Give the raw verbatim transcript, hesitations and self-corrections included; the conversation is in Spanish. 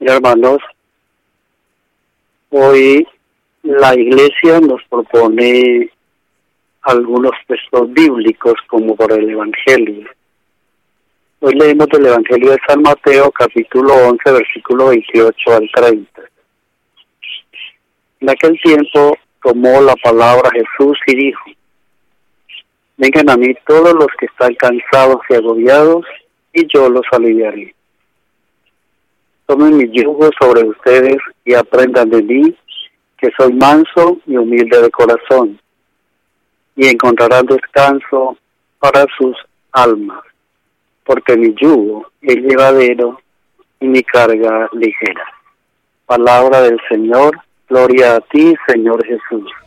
Hermanos, hoy la Iglesia nos propone algunos textos bíblicos como por el Evangelio. Hoy leemos del Evangelio de San Mateo, capítulo once, versículo veintiocho al treinta. En aquel tiempo tomó la palabra Jesús y dijo: vengan a mí todos los que están cansados y agobiados, y yo los aliviaré. Tomen mi yugo sobre ustedes y aprendan de mí, que soy manso y humilde de corazón, y encontrarán descanso para sus almas, porque mi yugo es llevadero y mi carga ligera. Palabra del Señor, gloria a ti, Señor Jesús.